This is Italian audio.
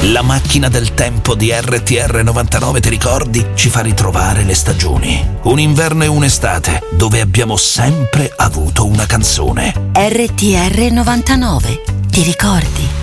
La macchina del tempo di RTR 99, ti ricordi? Ci fa ritrovare le stagioni. Un inverno e un'estate dove abbiamo sempre avuto una canzone. RTR 99, ti ricordi?